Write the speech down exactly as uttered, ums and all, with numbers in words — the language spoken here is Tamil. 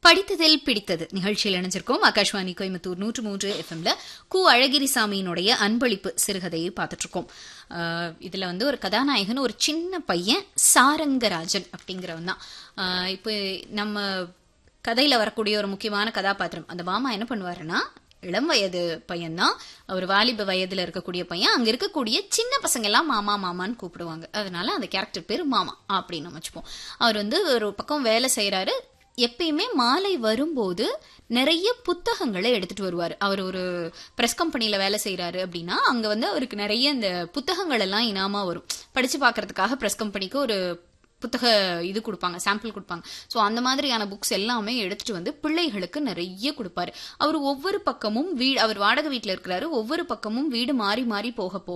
படித்ததில் பிடித்தது நிகழ்ச்சியில் இணைஞ்சிருக்கோம். ஆகாஷ்வாணி கோயம்புத்தூர் நூற்று மூன்று எஃப்எம்ல கு அழகிரிசாமியினுடைய அன்பளிப்பு சிறுகதையை பார்த்துட்டு இருக்கோம். இதுல வந்து ஒரு கதாநாயகன் ஒரு சின்ன பையன் சாரங்கராஜன் அப்படிங்கிறவன் தான். இப்போ நம்ம கதையில வரக்கூடிய ஒரு முக்கியமான கதாபாத்திரம். அந்த மாமா என்ன பண்ணுவாருன்னா, இளம் வயது பையன்தான், அவர் வாலிப வயதுல இருக்கக்கூடிய பையன். அங்க இருக்கக்கூடிய சின்ன பசங்க எல்லாம் மாமா மாமான்னு கூப்பிடுவாங்க. அதனால அந்த கேரக்டர் பேரு மாமா அப்படின்னு நம்ம வச்சுப்போம். அவர் வந்து ஒரு பக்கம் வேலை செய்யறாரு. எப்பயுமே மாலை வரும்போது நிறைய புத்தகங்களை எடுத்துட்டு வருவாரு. அவர் ஒரு பிரஸ் கம்பெனில வேலை செய்யறாரு அப்படின்னா அங்க வந்து அவருக்கு நிறைய இந்த புத்தகங்கள் எல்லாம் இனாமா வரும். படிச்சு பாக்குறதுக்காக பிரஸ் கம்பெனிக்கு ஒரு புத்தக இது கொடுப்பாங்க, சாம்பிள் கொடுப்பாங்க. ஸோ அந்த மாதிரியான புக்ஸ் எல்லாமே எடுத்துட்டு வந்து பிள்ளைகளுக்கு நிறைய கொடுப்பாரு. அவர் ஒவ்வொரு பக்கமும் வீடு, அவர் வாடகை வீட்டுல இருக்கிறாரு, ஒவ்வொரு பக்கமும் வீடு மாறி மாறி போக போக